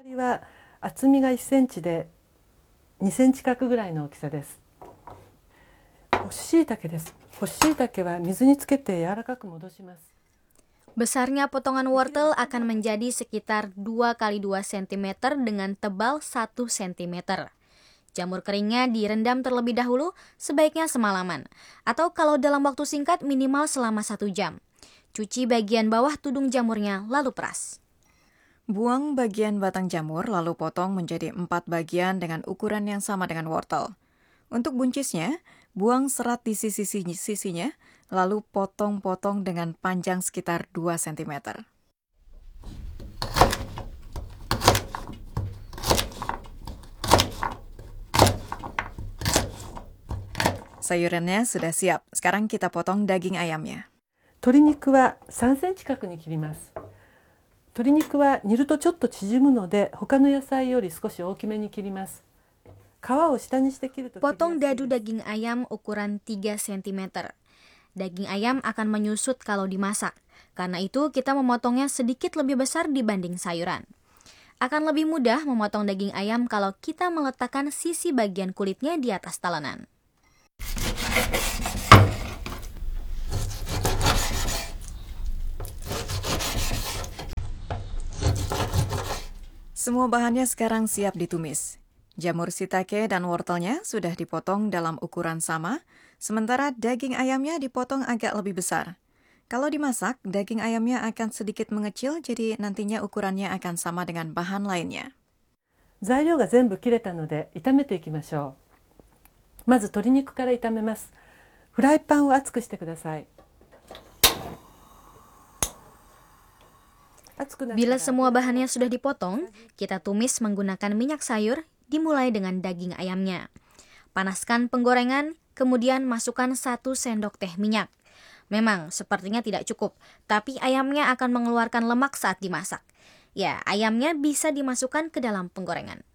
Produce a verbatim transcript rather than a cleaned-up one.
は厚みがいっセンチでにセンチ角ぐらいの大きさです。干し椎茸です。干し椎茸は水につけて柔らかく戻します。 Besarnya potongan wortel akan menjadi sekitar dua kali dua sentimeter dengan tebal satu sentimeter. Jamur keringnya direndam terlebih dahulu, sebaiknya semalaman. Atau kalau dalam waktu singkat minimal selama satu jam. Cuci bagian bawah tudung jamurnya lalu peras. Buang bagian batang jamur lalu potong menjadi empat bagian dengan ukuran yang sama dengan wortel. Untuk buncisnya, buang serat di sisi-sisinya, lalu potong-potong dengan panjang sekitar dua sentimeter. Sayurannya sudah siap. Sekarang kita potong daging ayamnya. 鶏肉はさんセンチ角に切ります。鶏肉は煮るとちょっと縮むので、他の野菜より少し大きめに切ります。皮を下にして切ると Potong dadu daging ayam ukuran tiga sentimeter. Daging ayam akan menyusut kalau dimasak. Karena itu kita memotongnya sedikit lebih besar dibanding sayuran. Akan lebih mudah memotong daging ayam kalau kita meletakkan sisi bagian kulitnya di atas talenan. Semua bahannya sekarang siap ditumis. Jamur shiitake dan wortelnya sudah dipotong dalam ukuran sama, sementara daging ayamnya dipotong agak lebih besar. Kalau dimasak, daging ayamnya akan sedikit mengecil, jadi nantinya ukurannya akan sama dengan bahan lainnya. 材料が全部切れたので炒めていきましょう。まず鶏肉から炒めます。フライパンを熱くしてください。 Bila semua bahannya sudah dipotong, kita tumis menggunakan minyak sayur, dimulai dengan daging ayamnya. Panaskan penggorengan, kemudian masukkan satu sendok teh minyak. Memang sepertinya tidak cukup, tapi ayamnya akan mengeluarkan lemak saat dimasak. Ya, ayamnya bisa dimasukkan ke dalam penggorengan.